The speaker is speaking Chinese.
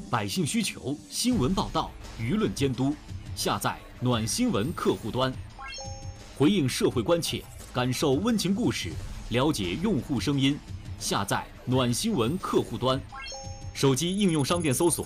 百姓需求，新闻报道，舆论监督。下载暖新闻客户端，回应社会关切，感受温情故事，了解用户声音。下载暖新闻客户端，手机应用商店搜索